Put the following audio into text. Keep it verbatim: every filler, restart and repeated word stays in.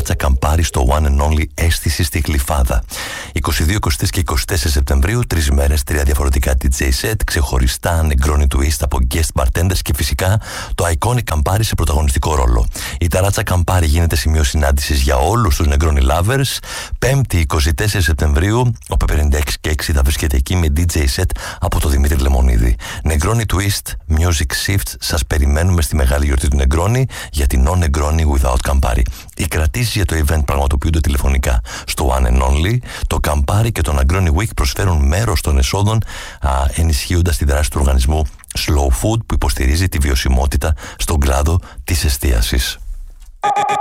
ταράτσα Καμπάρι στο One and Only Αίσθηση στη Γλυφάδα. είκοσι δύο, είκοσι τρία και είκοσι τέσσερα Σεπτεμβρίου, τρεις μέρες, τρία διαφορετικά ντι τζέι set, ξεχωριστά Negroni Twist από guest bartenders και φυσικά το iconic Καμπάρι σε πρωταγωνιστικό ρόλο. Η ταράτσα Καμπάρι γίνεται σημείο συνάντησης για όλους τους Negroni lovers. Πέμπτη, είκοσι τέσσερα Σεπτεμβρίου, ο Π πενήντα έξι και έξι θα βρίσκεται εκεί με ντι τζέι set από το Δημήτρη Λεμονίδη. Negroni Twist, Music Shift, σας περιμένουμε στη μεγάλη γιορτή του Negroni για την No Negroni Without Campari. Οι κρατήσεις για το event πραγματοποιούνται τηλεφωνικά στο One and Only. Το Campari και το Negroni Week προσφέρουν μέρος των εσόδων, α, ενισχύοντας τη δράση του οργανισμού Slow Food που υποστηρίζει τη βιωσιμότητα στον κλάδο της εστίασης.